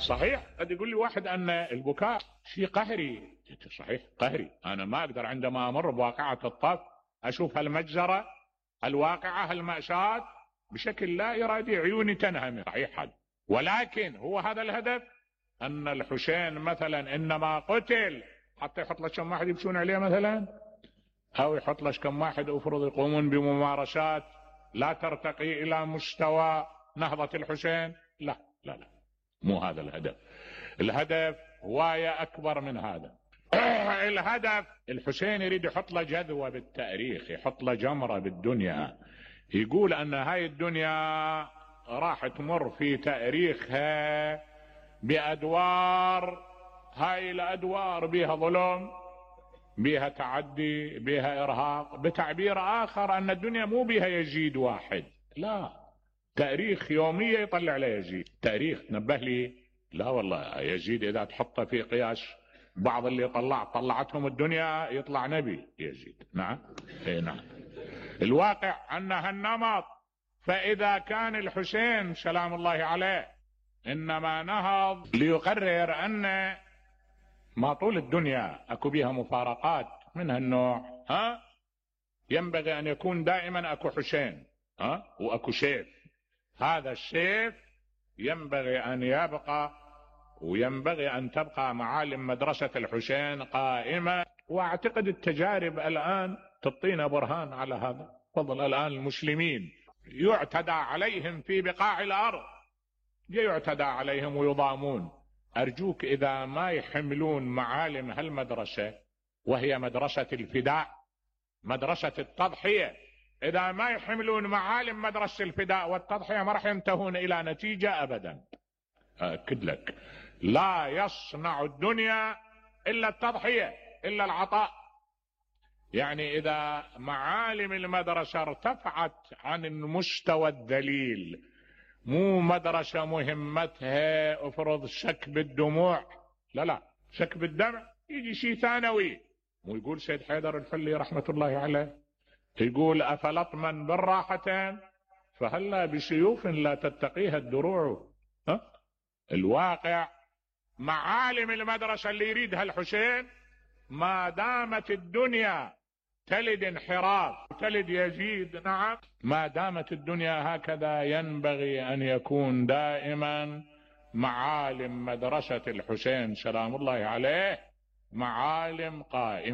صحيح قد يقول لي واحد أن البكاء شيء قهري، صحيح قهري، أنا ما أقدر عندما أمر بواقعة الطف أشوف هالمجزرة الواقعة هالمأساة بشكل لا إرادي عيوني تنهمر، صحيح هذا، ولكن هو هذا الهدف؟ أن الحسين مثلا إنما قتل حتى يحط لك كم واحد يمشون عليه مثلا، أو يحط لك كم واحد أفرض يقومون بممارسات لا ترتقي إلى مستوى نهضة الحسين، لا لا لا، مو هذا الهدف. الهدف هواية أكبر من هذا. الهدف الحسين يريد يحط له جذوة بالتاريخ، يحط له جمرة بالدنيا، يقول أن هاي الدنيا راح تمر في تاريخها بأدوار، هاي الأدوار بها ظلم، بها تعدي، بها إرهاق، بتعبير آخر أن الدنيا مو بها يزيد واحد، لا، تاريخ يومية يطلع له يزيد، تاريخ نبه لي، لا والله يزيد إذا تحطه في قياس بعض اللي طلعتهم الدنيا يطلع نبي يزيد، نعم اي نعم. الواقع أن هالنمط، فإذا كان الحسين سلام الله عليه إنما نهض ليقرر أن ما طول الدنيا اكو بها مفارقات من هالنوع، ينبغي ان يكون دائما اكو حسين، واكو سيف، هذا السيف ينبغي ان يبقى، وينبغي ان تبقى معالم مدرسة الحسين قائمة، واعتقد التجارب الان تعطينا برهان على هذا. تفضل، الان المسلمين يعتدى عليهم في بقاع الارض، يعتدى عليهم ويضامون، أرجوك إذا ما يحملون معالم هالمدرسة وهي مدرسة الفداء، مدرسة التضحية، إذا ما يحملون معالم مدرسة الفداء والتضحية ما راح ينتهون إلى نتيجة أبدا. أكد لك، لا يصنع الدنيا إلا التضحية، إلا العطاء. يعني إذا معالم المدرسة ارتفعت عن المستوى الذليل، مو مدرسة مهمتها افرض سكب الدموع، لا لا، سكب الدمع يجي شيء ثانوي. ويقول سيد حيدر الحلي رحمة الله عليه، يقول أفلطما بالراحتين فهلا بسيوف لا تتقيها الدروع. الواقع معالم المدرسة اللي يريدها الحسين ما دامت الدنيا تلد انحراف تلد يزيد، نعم، ما دامت الدنيا هكذا ينبغي أن يكون دائما معالم مدرسة الحسين سلام الله عليه معالم قائمة.